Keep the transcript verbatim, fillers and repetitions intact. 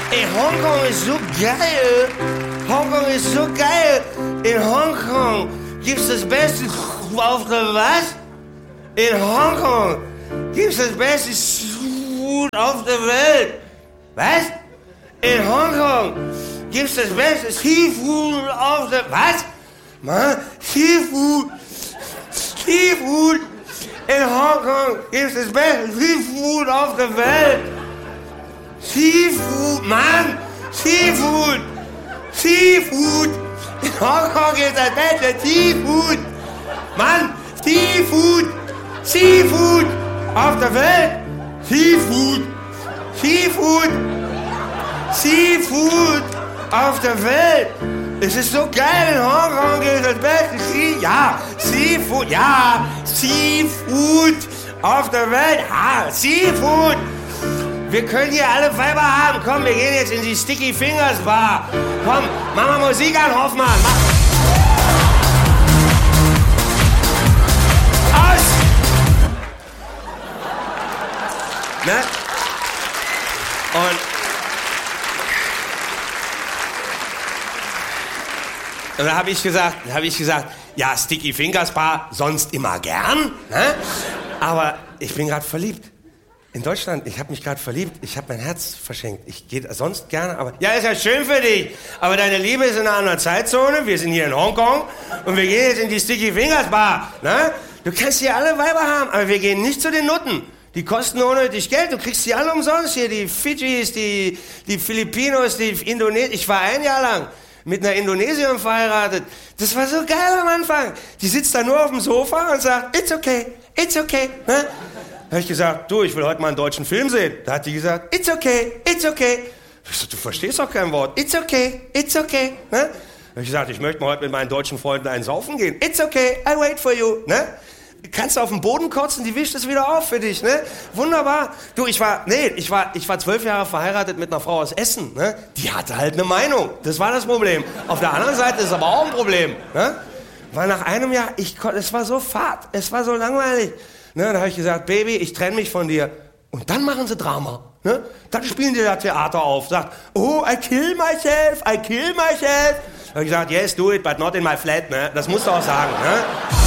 Ey, Hongkong ist so geil. Hongkong ist so geil. In Hongkong gibt's das Beste auf der was? In Hongkong gibt's das beste Food auf der Welt. Was? In Hongkong gibt's das beste Seafood auf der... Was? Mann, Seafood. Seafood. In Hongkong gibt's das beste Seafood auf der Welt. Seafood, Mann. Seafood. Seafood. In Hongkong gibt's das beste Seafood. Mann, Seafood. Seafood. Auf der Welt. Seafood. Seafood. Seafood auf der Welt. Es ist so geil in Hongkong, ist das beste Sea ja, Seafood, ja, Seafood auf der Welt, ja, Seafood. Wir können hier alle Weiber haben. Komm, wir gehen jetzt in die Sticky Fingers Bar. Komm, mach mal Musik an, Hoffmann. Mach. Aus! Ne? Und Und da habe ich gesagt, da habe ich gesagt, ja, Sticky Fingers Bar, sonst immer gern, ne? Aber ich bin gerade verliebt. In Deutschland, ich habe mich gerade verliebt, ich habe mein Herz verschenkt. Ich gehe sonst gerne, aber... Ja, ist ja schön für dich, aber deine Liebe ist in einer anderen Zeitzone, wir sind hier in Hongkong und wir gehen jetzt in die Sticky Fingers Bar, ne? Du kannst hier alle Weiber haben, aber wir gehen nicht zu den Nutten. Die kosten unnötig Geld, du kriegst die alle umsonst hier, die Fidschis, die, die Filipinos, die Indonesier. Ich war ein Jahr lang mit einer Indonesierin verheiratet. Das war so geil am Anfang. Die sitzt da nur auf dem Sofa und sagt, it's okay, it's okay. Ne? Da habe ich gesagt, du, ich will heute mal einen deutschen Film sehen. Da hat die gesagt, it's okay, it's okay. Ich so, du verstehst doch kein Wort. It's okay, it's okay. Ne? Da habe ich gesagt, ich möchte mal heute mit meinen deutschen Freunden einen saufen gehen. It's okay, I wait for you. Ne? Kannst du auf den Boden kotzen, die wischt es wieder auf für dich, ne? Wunderbar. Du, ich war, nee, ich war, ich war zwölf Jahre verheiratet mit einer Frau aus Essen, ne? Die hatte halt eine Meinung. Das war das Problem. Auf der anderen Seite ist aber auch ein Problem, ne? Weil nach einem Jahr, ich konnte, es war so fad, es war so langweilig. Ne? Da habe ich gesagt, Baby, ich trenne mich von dir. Und dann machen sie Drama, ne? Dann spielen die da Theater auf, sagt, oh, I kill myself, I kill myself. Da habe ich gesagt, yes, do it, but not in my flat, ne? Das musst du auch sagen, ne?